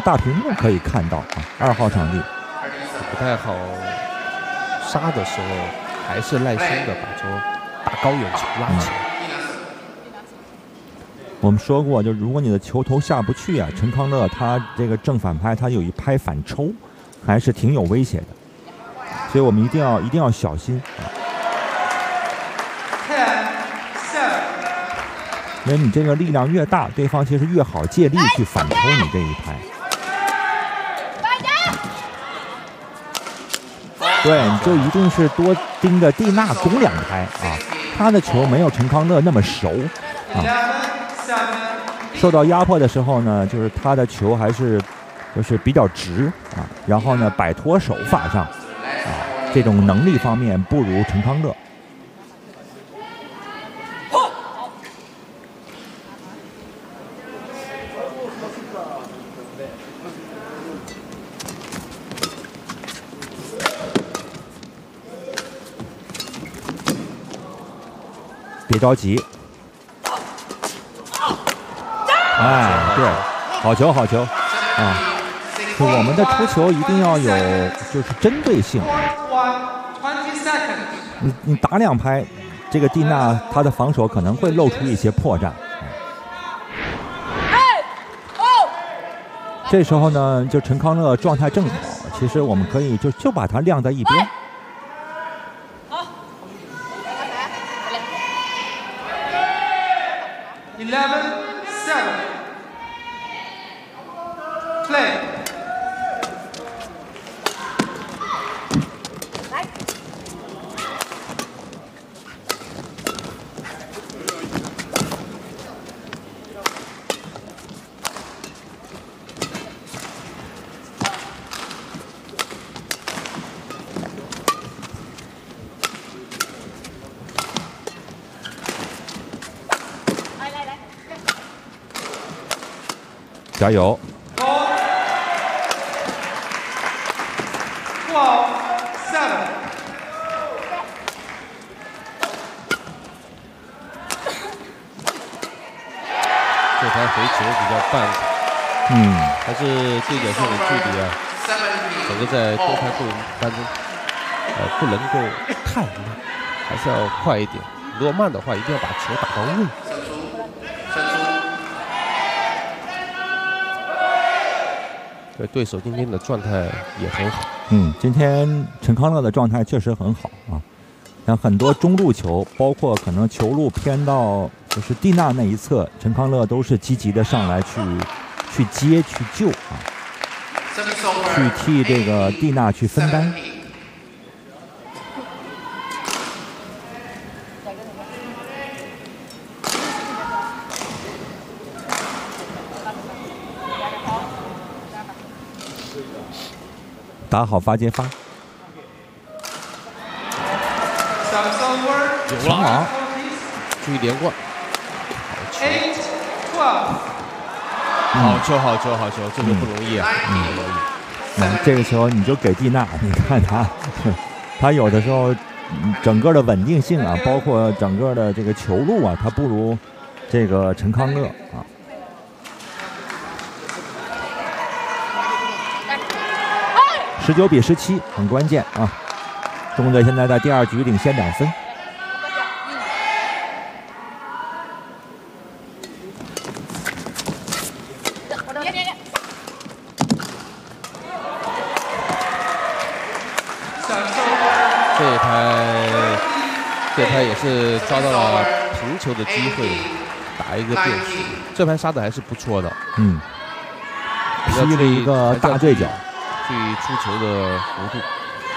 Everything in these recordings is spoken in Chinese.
大屏幕可以看到啊，2号场地不太好杀的时候，还是耐心的把球打高远球拉起来。 我们说过，就如果你的球头下不去啊，陈康乐他这个正反拍，他有一拍反抽，还是挺有威胁的，所以我们一定要小心啊。因为你这个力量越大，对方其实越好借力去反抽你这一拍。对，你就一定是多盯着蒂娜攻2拍啊，他的球没有陈康乐那么熟啊。受到压迫的时候呢，就是他的球还是就是比较直啊，然后呢摆脱手法上啊这种能力方面不如陈康乐。别着急，哎，对，好球好球啊！就我们的出球一定要有就是针对性。你打2拍，这个蒂娜她的防守可能会露出一些破绽。这时候呢，就陈康乐状态正好，其实我们可以就把他晾在一边。 11-7 Play. 加油！ 这台回球比较半，还是对角线的距离啊，整个在多拍过程当中，不能够太慢，还是要快一点。如果慢的话，一定要把球打到位。对手今天的状态也很好。 今天陈康乐的状态确实很好啊。像很多中路球，包括可能球路偏到就是蒂娜那一侧，陈康乐都是积极的上来去接去救啊，去替这个蒂娜去分担。打好发接发， 有了，注意连贯，好球，好球，好球，这个不容易啊，不容易。 这个球你就给蒂娜，你看他有的时候整个的稳定性啊，包括整个的这个球路啊，他不如这个陈康乐啊。19-17，很关键啊！中队现在在第2局领先2分。 这拍也是抓到了平球的机会，打一个变数。这盘杀的还是不错的， 踢了一个大坠角。 去出球的弧度。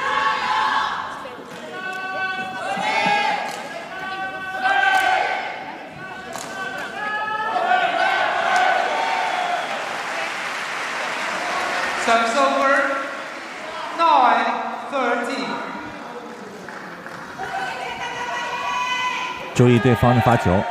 Serves over 9-13。 注意对方的发球。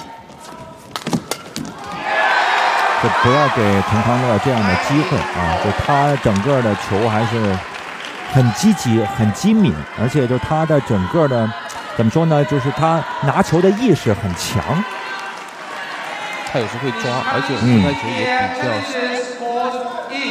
就不要给陈康乐这样的机会啊！就他整个的球还是很积极、很机敏，而且就他的整个的怎么说呢？就是他拿球的意识很强。 他有时会抓，而且这台球也比较